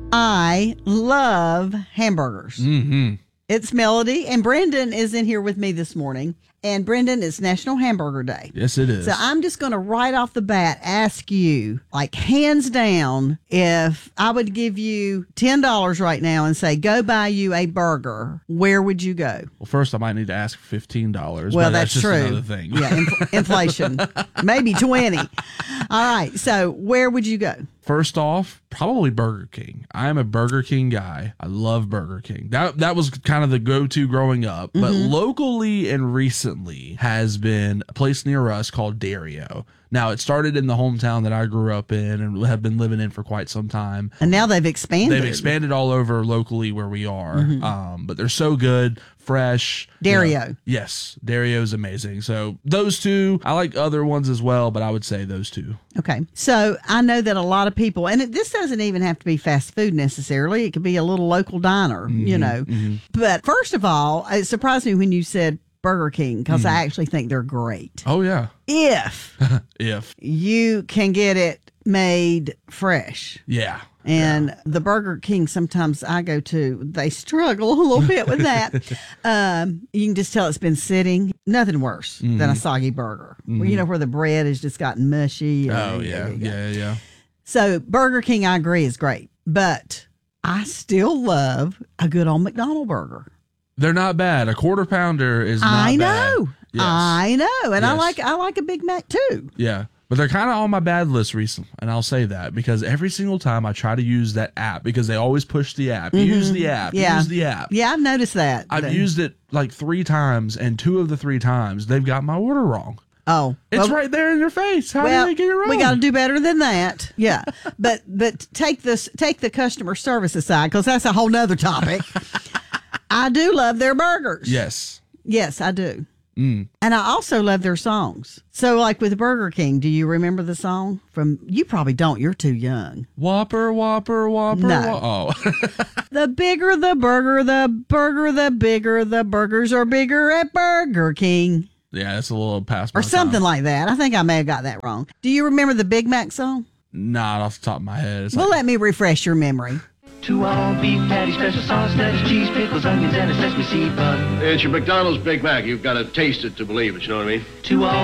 I love hamburgers. Mm-hmm. It's Melody, and Brendan is in here with me this morning. And Brendan, it's National Hamburger Day. Yes, it is. So I'm just going to right off the bat ask you, like hands down, if I would give you $10 right now and say, go buy you a burger, where would you go? Well, first I might need to ask for $15. Well, but that's just true. another thing. Yeah, inflation. Maybe 20. All right. So where would you go? First off, probably Burger King. I am a Burger King guy. I love Burger King. That was kind of the go-to growing up. But locally and recently has been a place near us called Dario. Now, it started in the hometown that I grew up in and have been living in for quite some time. And now they've expanded. They've expanded all over locally where we are. But they're so good, fresh. Dario. Yes, Dario's amazing. So those two, I like other ones as well, but I would say those two. Okay. So I know that a lot of people, and this doesn't even have to be fast food necessarily. It could be a little local diner, you know. But first of all, it surprised me when you said Burger King because I actually think they're great. Oh, yeah. If you can get it made fresh. Yeah. And the Burger King sometimes I go to, they struggle a little bit with that. You can just tell it's been sitting. Nothing worse than a soggy burger. Well, you know, where the bread has just gotten mushy. Oh, yeah. So Burger King, I agree, is great. But I still love a good old McDonald's burger. They're not bad. A quarter pounder is not bad. Yes. I know. And Yes. I like a Big Mac too. Yeah. But they're kind of on my bad list recently, and I'll say that because every single time I try to use that app, because they always push the app, use the app, use the app. Yeah, I've noticed that. I've used it like 3 times, and 2 of the 3 times they've got my order wrong. Oh, It's right there in your face. How do they get it wrong? We got to do better than that. Yeah, but take the customer service aside because that's a whole nother topic. I do love their burgers. Yes, I do. And I also love their songs. So like with Burger King, do you remember the song from, you probably don't, you're too young. Whopper, Whopper, Whopper. No. The bigger the burger, the bigger the burgers are bigger at Burger King. Yeah, it's a little past my Or something time. like that. I think I may have got that wrong. Do you remember the Big Mac song? Not off the top of my head. It's Well, like, let me refresh your memory. 2 all beef patty, special sauce, lettuce, cheese, pickles, onions, and a sesame seed bun. It's your McDonald's Big Mac. You've got to taste it to believe it, you know what I mean? 2 all